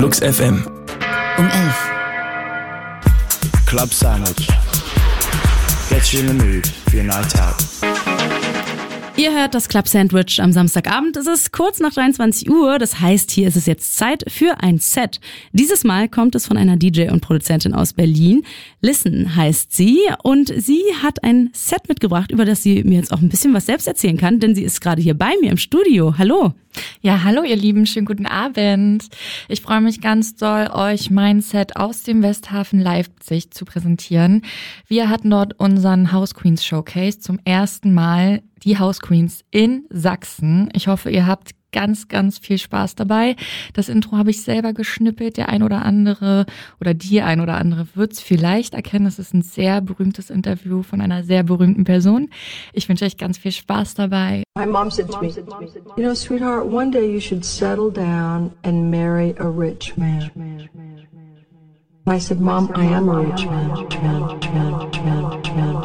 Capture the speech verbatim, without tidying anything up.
Flux F M. Um elf. Club Sandwich. Get you in the mood for your night out. Ihr hört das Club Sandwich am Samstagabend. Es ist kurz nach dreiundzwanzig Uhr, das heißt, hier ist es jetzt Zeit für ein Set. Dieses Mal kommt es von einer D J und Produzentin aus Berlin. Listen heißt sie und sie hat ein Set mitgebracht, über das sie mir jetzt auch ein bisschen was selbst erzählen kann, denn sie ist gerade hier bei mir im Studio. Hallo. Ja, hallo ihr Lieben, schönen guten Abend. Ich freue mich ganz doll, euch mein Set aus dem Westhafen Leipzig zu präsentieren. Wir hatten dort unseren House Queens Showcase zum ersten Mal, die House Queens in Sachsen. Ich hoffe, ihr habt ganz, ganz viel Spaß dabei. Das Intro habe ich selber geschnippelt. Der ein oder andere oder die ein oder andere wird es vielleicht erkennen. Es ist ein sehr berühmtes Interview von einer sehr berühmten Person. Ich wünsche euch ganz viel Spaß dabei. My mom said to me, you know, sweetheart, one day you should settle down and marry a rich man. I said, Mom, I am a rich man.